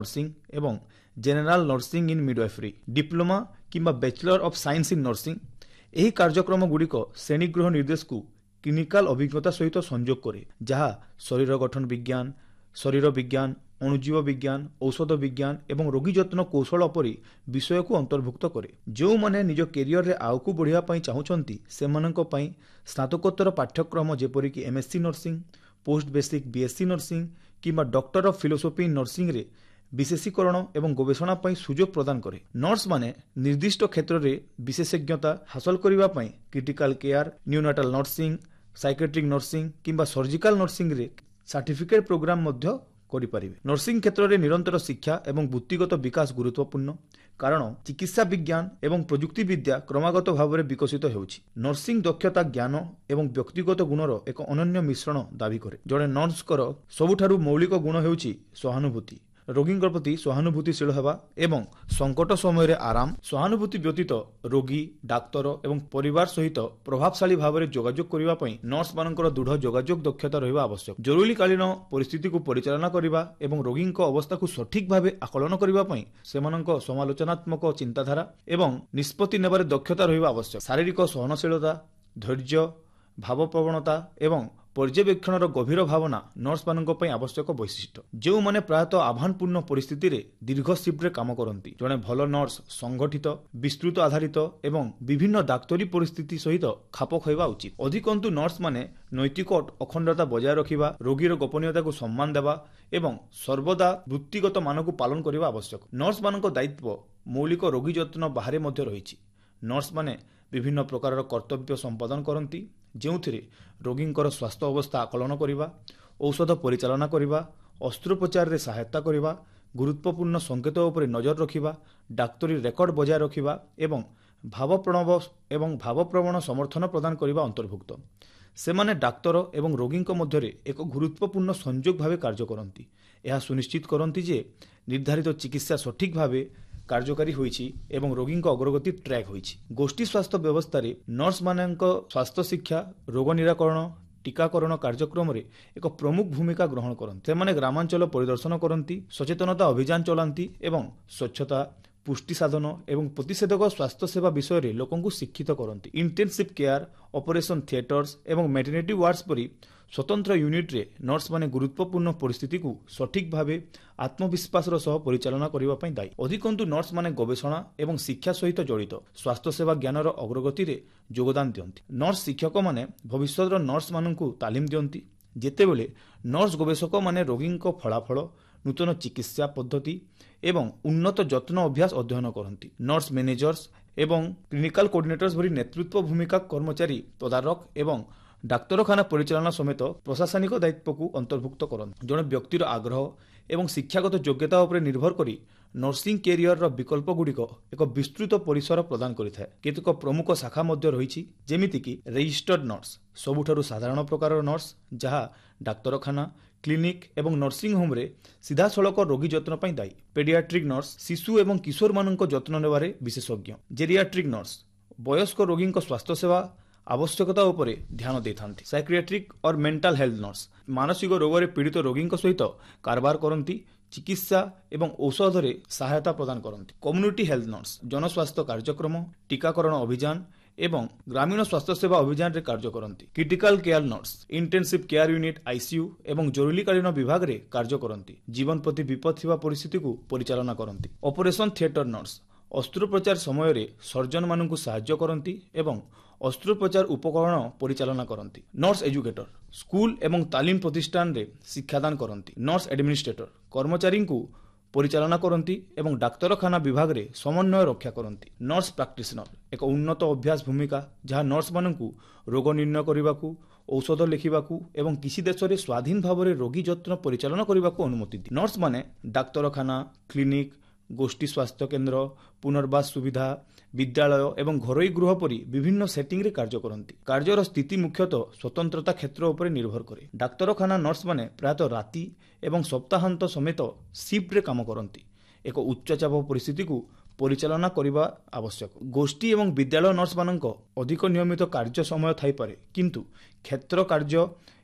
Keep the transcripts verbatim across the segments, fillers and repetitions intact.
Nursing एवं general nursing इन midwifery diploma किंबा bachelor of science in nursing ଏହି କାର୍ଯ୍ୟକ୍ରମ ଗୁଡ଼ିକ ଶ୍ରେଣୀଗୃହ ନିର୍ଦ୍ଦେଶକୁ କ୍ଲିନିକାଲ ଅଭିଜ୍ଞତା ସହିତ ସଂଯୋଗ କରେ ଯାହା ଶରୀର ଗଠନ ବିଜ୍ଞାନ ଶରୀର ବିଜ୍ଞାନ ଅଣୁଜୀବ ବିଜ୍ଞାନ ଔଷଧ ବିଜ୍ଞାନ ଏବଂ ରୋଗୀ ଯତ୍ନ କୌଶଳ ପରି ବିଷୟକୁ ଅନ୍ତର୍ଭୁକ୍ତ କରେ। ଯେଉଁମାନେ ନିଜ କ୍ୟାରିୟରରେ ଆଗକୁ ବଢ଼ିବା ପାଇଁ ଚାହୁଁଛନ୍ତି ସେମାନଙ୍କ ପାଇଁ ସ୍ନାତକୋତ୍ତର ପାଠ୍ୟକ୍ରମ ଯେପରିକି MSc nursing post basic BSc nursing କିମ୍ବା ଡକ୍ଟର ଅଫ୍ ଫିଲୋସଫି ଇନ୍ ନର୍ସିଂରେ ବିଶେଷୀକରଣ ଏବଂ ଗବେଷଣା ପାଇଁ ସୁଯୋଗ ପ୍ରଦାନ କରେ। ନର୍ସ ମାନେ ନିର୍ଦ୍ଦିଷ୍ଟ କ୍ଷେତ୍ରରେ ବିଶେଷଜ୍ଞତା ହାସଲ କରିବା ପାଇଁ critical care ନ୍ୟୁନାଟାଲ nursing psychiatric nursing କିମ୍ବା ସର୍ଜିକାଲ ନର୍ସିଂରେ ସାର୍ଟିଫିକେଟ୍ ପ୍ରୋଗ୍ରାମ ମଧ୍ୟ କରିପାରିବେ। ନର୍ସିଂ କ୍ଷେତ୍ରରେ ନିରନ୍ତର ଶିକ୍ଷା ଏବଂ ବୃତ୍ତିଗତ ବିକାଶ ଗୁରୁତ୍ୱପୂର୍ଣ୍ଣ କାରଣ ଚିକିତ୍ସା ବିଜ୍ଞାନ ଏବଂ ପ୍ରଯୁକ୍ତି ବିଦ୍ୟା କ୍ରମାଗତ ଭାବରେ ବିକଶିତ ହେଉଛି। ନର୍ସିଂ ଦକ୍ଷତା ଜ୍ଞାନ ଏବଂ ବ୍ୟକ୍ତିଗତ ଗୁଣର ଏକ ଅନନ୍ୟ ମିଶ୍ରଣ ଦାବି କରେ। ଜଣେ ନର୍ସଙ୍କର ସବୁଠାରୁ ମୌଳିକ ଗୁଣ ହେଉଛି ସହାନୁଭୂତି ରୋଗୀଙ୍କ ପ୍ରତି ସହାନୁଭୂତିଶୀଳ ହେବା ଏବଂ ସଂକଟ ସମୟରେ ଆରାମ ସହାନୁଭୂତି ବ୍ୟତୀତ ରୋଗୀ ଡାକ୍ତର ଏବଂ ପରିବାର ସହିତ ପ୍ରଭାବଶାଳୀ ଭାବରେ ଯୋଗାଯୋଗ କରିବା ପାଇଁ ନର୍ସମାନଙ୍କର ଦୃଢ଼ ଯୋଗାଯୋଗ ଦକ୍ଷତା ରହିବା ଆବଶ୍ୟକ। ଜରୁରୀକାଳୀନ ପରିସ୍ଥିତିକୁ ପରିଚାଳନା କରିବା ଏବଂ ରୋଗୀଙ୍କ ଅବସ୍ଥାକୁ ସଠିକ୍ ଭାବେ ଆକଳନ କରିବା ପାଇଁ ସେମାନଙ୍କ ସମାଲୋଚନାତ୍ମକ ଚିନ୍ତାଧାରା ଏବଂ ନିଷ୍ପତ୍ତି ନେବାରେ ଦକ୍ଷତା ରହିବା ଆବଶ୍ୟକ। ଶାରୀରିକ ସହନଶୀଳତା ଧୈର୍ଯ୍ୟ ଭାବପ୍ରବଣତା ଏବଂ ପର୍ଯ୍ୟବେକ୍ଷଣର ଗଭୀର ଭାବନା ନର୍ସମାନଙ୍କ ପାଇଁ ଆବଶ୍ୟକ ବୈଶିଷ୍ଟ୍ୟ। ଯେଉଁମାନେ ପ୍ରାୟତଃ ଆହ୍ୱାନପୂର୍ଣ୍ଣ ପରିସ୍ଥିତିରେ ଦୀର୍ଘ ସିଫ୍ଟରେ କାମ କରନ୍ତି ଜଣେ ଭଲ ନର୍ସ ସଂଗଠିତ ବିସ୍ତୃତ ଆଧାରିତ ଏବଂ ବିଭିନ୍ନ ଡାକ୍ତରୀ ପରିସ୍ଥିତି ସହିତ ଖାପ ଖୁଆଇବା ଉଚିତ। ଅଧିକନ୍ତୁ ନର୍ସମାନେ ନୈତିକ ଅଖଣ୍ଡତା ବଜାୟ ରଖିବା ରୋଗୀର ଗୋପନୀୟତାକୁ ସମ୍ମାନ ଦେବା ଏବଂ ସର୍ବଦା ବୃତ୍ତିଗତ ମାନକୁ ପାଳନ କରିବା ଆବଶ୍ୟକ। ନର୍ସମାନଙ୍କ ଦାୟିତ୍ୱ ମୌଳିକ ରୋଗୀ ଯତ୍ନ ବାହାରେ ମଧ୍ୟ ରହିଛି। ନର୍ସମାନେ ବିଭିନ୍ନ ପ୍ରକାରର କର୍ତ୍ତବ୍ୟ ସମ୍ପାଦନ କରନ୍ତି ଯେଉଁଥିରେ ରୋଗୀଙ୍କର ସ୍ୱାସ୍ଥ୍ୟ ଅବସ୍ଥା ଆକଳନ କରିବା ଔଷଧ ପରିଚାଳନା କରିବା ଅସ୍ତ୍ରୋପଚାରରେ ସହାୟତା କରିବା ଗୁରୁତ୍ୱପୂର୍ଣ୍ଣ ସଂକେତ ଉପରେ ନଜର ରଖିବା ଡାକ୍ତରୀ ରେକର୍ଡ ବଜାୟ ରଖିବା ଏବଂ ଭାବପ୍ରଣବ ଏବଂ ଭାବପ୍ରବଣ ସମର୍ଥନ ପ୍ରଦାନ କରିବା ଅନ୍ତର୍ଭୁକ୍ତ। ସେମାନେ ଡାକ୍ତର ଏବଂ ରୋଗୀଙ୍କ ମଧ୍ୟରେ ଏକ ଗୁରୁତ୍ୱପୂର୍ଣ୍ଣ ସଂଯୋଗ ଭାବେ କାର୍ଯ୍ୟ କରନ୍ତି। ଏହା ସୁନିଶ୍ଚିତ କରନ୍ତି ଯେ ନିର୍ଦ୍ଧାରିତ ଚିକିତ୍ସା ସଠିକ୍ ଭାବେ କାର୍ଯ୍ୟକାରୀ ହୋଇଛି ଏବଂ ରୋଗୀଙ୍କ ଅଗ୍ରଗତି ଟ୍ରାକ୍ ହୋଇଛି। ଗୋଷ୍ଠୀ ସ୍ୱାସ୍ଥ୍ୟ ବ୍ୟବସ୍ଥାରେ ନର୍ସମାନଙ୍କ ସ୍ୱାସ୍ଥ୍ୟ ଶିକ୍ଷା ରୋଗ ନିରାକରଣ ଟିକାକରଣ କାର୍ଯ୍ୟକ୍ରମରେ ଏକ ପ୍ରମୁଖ ଭୂମିକା ଗ୍ରହଣ କରନ୍ତି। ସେମାନେ ଗ୍ରାମାଞ୍ଚଳ ପରିଦର୍ଶନ କରନ୍ତି ସଚେତନତା ଅଭିଯାନ ଚଲାନ୍ତି ଏବଂ ସ୍ୱଚ୍ଛତା ପୁଷ୍ଟି ସାଧନ ଏବଂ ପ୍ରତିଷେଧକ ସ୍ୱାସ୍ଥ୍ୟ ସେବା ବିଷୟରେ ଲୋକଙ୍କୁ ଶିକ୍ଷିତ କରନ୍ତି। ଇଣ୍ଟେନ୍ସିଭ୍ କେୟାର ଅପରେସନ ଥିଏଟର୍ସ ଏବଂ ମେଟର୍ନିଟି ୱାର୍ଡସ୍ ପରି ସ୍ୱତନ୍ତ୍ର ୟୁନିଟ୍ରେ ନର୍ସମାନେ ଗୁରୁତ୍ୱପୂର୍ଣ୍ଣ ପରିସ୍ଥିତିକୁ ସଠିକ୍ ଭାବେ ଆତ୍ମବିଶ୍ୱାସର ସହ ପରିଚାଳନା କରିବା ପାଇଁ ଦାୟୀ। ଅଧିକନ୍ତୁ ନର୍ସମାନେ ଗବେଷଣା ଏବଂ ଶିକ୍ଷା ସହିତ ଜଡ଼ିତ ସ୍ୱାସ୍ଥ୍ୟସେବା ଜ୍ଞାନର ଅଗ୍ରଗତିରେ ଯୋଗଦାନ ଦିଅନ୍ତି। ନର୍ସ ଶିକ୍ଷକମାନେ ଭବିଷ୍ୟତର ନର୍ସମାନଙ୍କୁ ତାଲିମ ଦିଅନ୍ତି ଯେତେବେଳେ ନର୍ସ ଗବେଷକମାନେ ରୋଗୀଙ୍କ ଫଳାଫଳ ନୂତନ ଚିକିତ୍ସା ପଦ୍ଧତି ଏବଂ ଉନ୍ନତ ଯତ୍ନ ଅଭ୍ୟାସ ଅଧ୍ୟୟନ କରନ୍ତି। ନର୍ସ ମ୍ୟାନେଜର୍ସ ଏବଂ କ୍ଲିନିକାଲ କୋଅର୍ଡିନେଟର୍ସ ଭଳି ନେତୃତ୍ୱ ଭୂମିକା କର୍ମଚାରୀ ତଦାରଖ ଏବଂ ଡାକ୍ତରଖାନା ପରିଚାଳନା ସମେତ ପ୍ରଶାସନିକ ଦାୟିତ୍ୱକୁ ଅନ୍ତର୍ଭୁକ୍ତ କରନ୍ତି। ଜଣେ ବ୍ୟକ୍ତିର ଆଗ୍ରହ ଏବଂ ଶିକ୍ଷାଗତ ଯୋଗ୍ୟତା ଉପରେ ନିର୍ଭର କରି ନର୍ସିଂ କ୍ୟାରିୟରର ବିକଳ୍ପଗୁଡ଼ିକ ଏକ ବିସ୍ତୃତ ପରିସର ପ୍ରଦାନ କରିଥାଏ। କେତେକ ପ୍ରମୁଖ ଶାଖା ମଧ୍ୟ ରହିଛି ଯେମିତିକି ରେଜିଷ୍ଟର୍ଡ ନର୍ସ ସବୁଠାରୁ ସାଧାରଣ ପ୍ରକାରର ନର୍ସ ଯାହା ଡାକ୍ତରଖାନା କ୍ଲିନିକ୍ ଏବଂ ନର୍ସିଂ ହୋମ୍ରେ ସିଧାସଳଖ ରୋଗୀ ଯତ୍ନ ପାଇଁ ଦାୟୀ। ପେଡିଆଟ୍ରିକ୍ ନର୍ସ ଶିଶୁ ଏବଂ କିଶୋରମାନଙ୍କ ଯତ୍ନ ନେବାରେ ବିଶେଷଜ୍ଞ। ଜେରିଆଟ୍ରିକ୍ ନର୍ସ ବୟସ୍କ ରୋଗୀଙ୍କ ସ୍ୱାସ୍ଥ୍ୟ ସେବା ଆବଶ୍ୟକତା ଉପରେ ଧ୍ୟାନ ଦେଇଥାନ୍ତି। ସାଇକ୍ରିଆଟ୍ରିକ୍ ଅର୍ ମେଣ୍ଟାଲ ହେଲ୍ଥ ନର୍ସ ମାନସିକ ରୋଗରେ ପୀଡ଼ିତ ରୋଗୀଙ୍କ ସହିତ କାରବାର କରନ୍ତି ଚିକିତ୍ସା ଏବଂ ଔଷଧରେ ସହାୟତା ପ୍ରଦାନ କରନ୍ତି। କମ୍ୟୁନିଟି ହେଲ୍ଥ ନର୍ସ ଜନସ୍ୱାସ୍ଥ୍ୟ କାର୍ଯ୍ୟକ୍ରମ ଟିକାକରଣ ଅଭିଯାନ ଏବଂ ଗ୍ରାମୀଣ ସ୍ୱାସ୍ଥ୍ୟସେବା ଅଭିଯାନରେ କାର୍ଯ୍ୟ କରନ୍ତି। Critical care nurse intensive care unit ICU ଏବଂ ଜରୁରୀକାଳୀନ ବିଭାଗରେ କାର୍ଯ୍ୟ କରନ୍ତି ଜୀବନ ପ୍ରତି ବିପଦ ଥିବା ପରିସ୍ଥିତିକୁ ପରିଚାଳନା କରନ୍ତି। ଅପରେସନ ଥିଏଟର ନର୍ସ ଅସ୍ତ୍ରୋପଚାର ସମୟରେ ସର୍ଜନମାନଙ୍କୁ ସାହାଯ୍ୟ କରନ୍ତି ଏବଂ ଅସ୍ତ୍ରୋପଚାର ଉପକରଣ ପରିଚାଳନା କରନ୍ତି। ନର୍ସ ଏଜୁକେଟର ସ୍କୁଲ ଏବଂ ତାଲିମ ପ୍ରତିଷ୍ଠାନରେ ଶିକ୍ଷାଦାନ କରନ୍ତି। ନର୍ସ ଆଡମିନିଷ୍ଟ୍ରେଟର କର୍ମଚାରୀଙ୍କୁ ପରିଚାଳନା କରନ୍ତି ଏବଂ ଡାକ୍ତରଖାନା ବିଭାଗରେ ସମନ୍ୱୟ ରକ୍ଷା କରନ୍ତି। ନର୍ସ ପ୍ରାକ୍ଟିସନର ଏକ ଉନ୍ନତ ଅଭ୍ୟାସ ଭୂମିକା ଯାହା ନର୍ସମାନଙ୍କୁ ରୋଗ ନିର୍ଣ୍ଣୟ କରିବାକୁ ଔଷଧ ଲେଖିବାକୁ ଏବଂ କିଛି ଦେଶରେ ସ୍ୱାଧୀନ ଭାବରେ ରୋଗୀ ଯତ୍ନ ପରିଚାଳନା କରିବାକୁ ଅନୁମତି ଦିଏ। ନର୍ସମାନେ ଡାକ୍ତରଖାନା କ୍ଲିନିକ୍ ଗୋଷ୍ଠୀ ସ୍ୱାସ୍ଥ୍ୟ କେନ୍ଦ୍ର ପୁନର୍ବାସ ସୁବିଧା ବିଦ୍ୟାଳୟ ଏବଂ ଘରୋଇ ଗୃହ ପରି ବିଭିନ୍ନ ସେଟିଂରେ କାର୍ଯ୍ୟ କରନ୍ତି। କାର୍ଯ୍ୟର ସ୍ଥିତି ମୁଖ୍ୟତଃ ସ୍ୱତନ୍ତ୍ରତା କ୍ଷେତ୍ର ଉପରେ ନିର୍ଭର କରେ। ଡାକ୍ତରଖାନା ନର୍ସମାନେ ପ୍ରାୟତଃ ରାତି ଏବଂ ସପ୍ତାହାନ୍ତ ସମେତ ସିଫ୍ଟରେ କାମ କରନ୍ତି। ଏକ ଉଚ୍ଚଚାପ ପରିସ୍ଥିତିକୁ ପରିଚାଳନା କରିବା ଆବଶ୍ୟକ। ଗୋଷ୍ଠୀ ଏବଂ ବିଦ୍ୟାଳୟ ନର୍ସମାନଙ୍କ ଅଧିକ ନିୟମିତ କାର୍ଯ୍ୟ ସମୟ ଥାଇପାରେ କିନ୍ତୁ କ୍ଷେତ୍ର କାର୍ଯ୍ୟ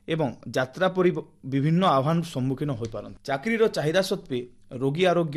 ଏବଂ ଯାତ୍ରା ପରି ବିଭିନ୍ନ ଆହ୍ୱାନ ସମ୍ମୁଖୀନ ହୋଇପାରନ୍ତି। ଚାକିରିର ଚାହିଦା ସତ୍ତ୍ୱେ ରୋଗୀ ଆରୋଗ୍ୟ